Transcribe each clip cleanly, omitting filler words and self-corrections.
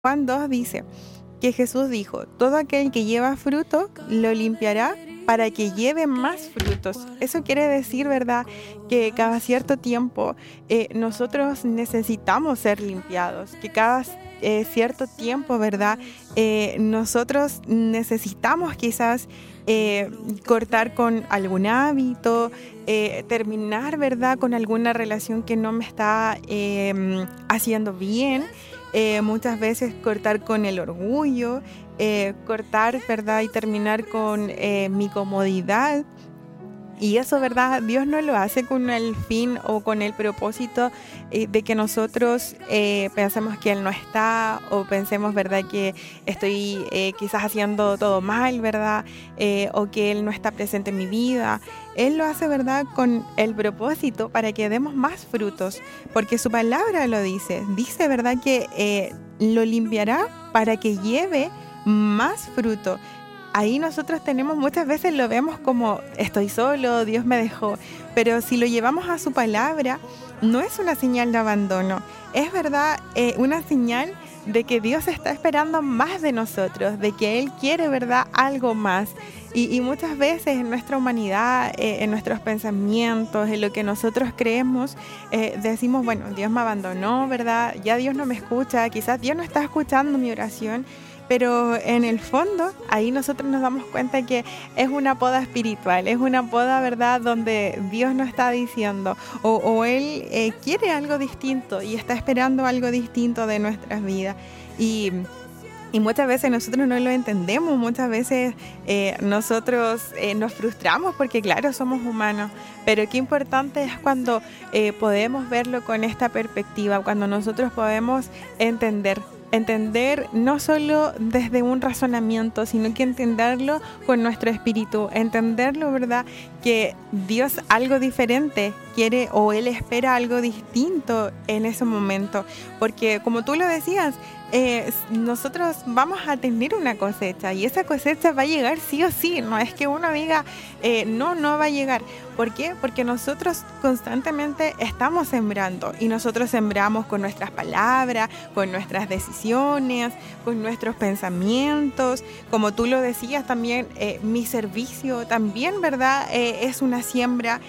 Juan 2 dice que Jesús dijo, todo aquel que lleva fruto lo limpiará para que lleve más frutos. Eso quiere decir, ¿verdad?, que cada cierto tiempo nosotros necesitamos ser limpiados, que cada cierto tiempo, ¿verdad?, nosotros necesitamos quizás cortar con algún hábito, terminar, ¿verdad?, con alguna relación que no me está haciendo bien. Muchas veces cortar con el orgullo, cortar, ¿verdad?, y terminar con mi comodidad. Y eso, ¿verdad?, Dios no lo hace con el fin o con el propósito de que nosotros pensemos que Él no está, o pensemos, ¿verdad?, que estoy quizás haciendo todo mal, ¿verdad?, o que Él no está presente en mi vida. Él lo hace, ¿verdad?, con el propósito para que demos más frutos, porque su palabra lo dice. Dice, ¿verdad?, que lo limpiará para que lleve más fruto. Ahí nosotros muchas veces lo vemos como estoy solo, Dios me dejó, pero si lo llevamos a su palabra, no es una señal de abandono, es, ¿verdad?, una señal de que Dios está esperando más de nosotros, de que Él quiere, ¿verdad?, algo más. Y muchas veces en nuestra humanidad, en nuestros pensamientos, en lo que nosotros creemos, decimos, bueno, Dios me abandonó, ¿verdad?, ya Dios no me escucha, quizás Dios no está escuchando mi oración. Pero en el fondo, ahí nosotros nos damos cuenta que es una poda espiritual, es una poda, ¿verdad?, donde Dios nos está diciendo, o Él quiere algo distinto y está esperando algo distinto de nuestras vidas. Y muchas veces nosotros no lo entendemos, muchas veces nosotros nos frustramos porque, claro, somos humanos, pero qué importante es cuando podemos verlo con esta perspectiva, cuando nosotros podemos entender no solo desde un razonamiento, sino que entenderlo con nuestro espíritu, entenderlo, ¿verdad?, que Dios algo diferente quiere, o Él espera algo distinto en ese momento, porque como tú lo decías, nosotros vamos a tener una cosecha y esa cosecha va a llegar sí o sí, no es que uno diga no va a llegar. ¿Por qué? Porque nosotros constantemente estamos sembrando, y nosotros sembramos con nuestras palabras, con nuestras decisiones, con nuestros pensamientos. Como tú lo decías también, mi servicio también, ¿verdad?, es una siembra.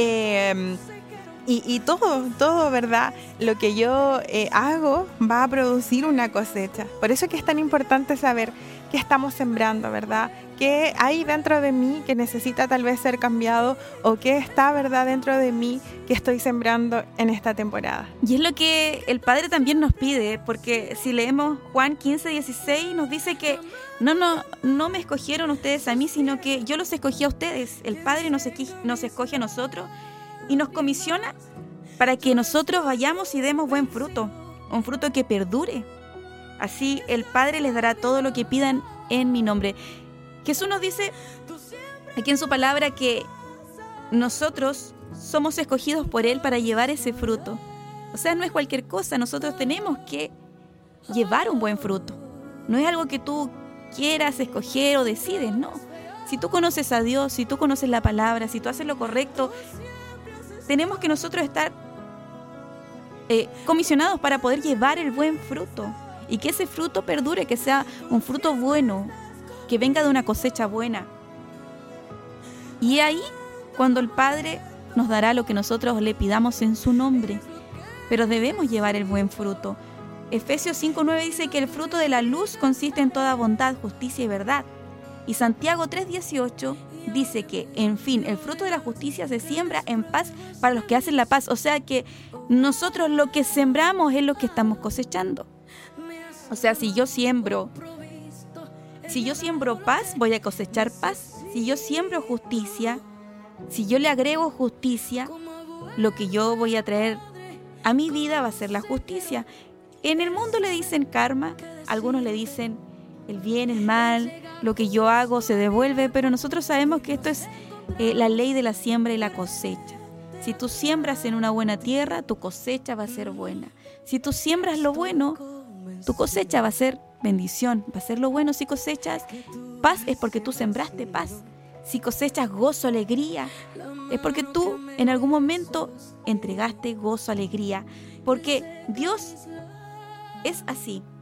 Y todo, ¿verdad?, lo que yo hago va a producir una cosecha. Por eso es que es tan importante saber qué estamos sembrando, ¿verdad?, qué hay dentro de mí que necesita tal vez ser cambiado, o qué está, ¿verdad?, dentro de mí que estoy sembrando en esta temporada. Y es lo que el Padre también nos pide, porque si leemos Juan 15:16, nos dice que no me escogieron ustedes a mí, sino que yo los escogí a ustedes. El Padre nos escoge a nosotros y nos comisiona para que nosotros vayamos y demos buen fruto, un fruto que perdure. Así el Padre les dará todo lo que pidan en mi nombre. Jesús nos dice aquí en su palabra que nosotros somos escogidos por Él para llevar ese fruto. O sea, no es cualquier cosa, nosotros tenemos que llevar un buen fruto. No es algo que tú quieras escoger o decides, no. Si tú conoces a Dios, si tú conoces la palabra, si tú haces lo correcto, tenemos que nosotros estar comisionados para poder llevar el buen fruto y que ese fruto perdure, que sea un fruto bueno, que venga de una cosecha buena. Y ahí cuando el Padre nos dará lo que nosotros le pidamos en su nombre, pero debemos llevar el buen fruto. Efesios 5:9 dice que el fruto de la luz consiste en toda bondad, justicia y verdad. Y Santiago 3:18 dice que, en fin, el fruto de la justicia se siembra en paz para los que hacen la paz. O sea que nosotros lo que sembramos es lo que estamos cosechando. O sea, si yo siembro paz, voy a cosechar paz. Si yo siembro justicia, si yo le agrego justicia, lo que yo voy a traer a mi vida va a ser la justicia. En el mundo le dicen karma, algunos le dicen el bien, el mal, lo que yo hago se devuelve, pero nosotros sabemos que esto es la ley de la siembra y la cosecha. Si tú siembras en una buena tierra, tu cosecha va a ser buena. Si tú siembras lo bueno, tu cosecha va a ser bendición, va a ser lo bueno. Si cosechas paz, es porque tú sembraste paz. Si cosechas gozo, alegría, es porque tú en algún momento entregaste gozo, alegría, porque Dios es así.